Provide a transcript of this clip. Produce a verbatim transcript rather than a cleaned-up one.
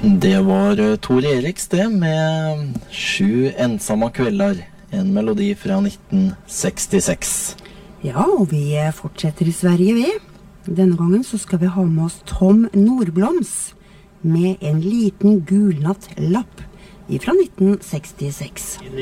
Det var Tor Eriks det med Sju ensamma kvelder, en melodi fra nitten sekstiseks. Ja, og vi fortsetter i Sverige ved. Denne gangen så skal vi ha med oss Tom Nordbloms med En liten gulnatt lapp fra nitten sekstiseks.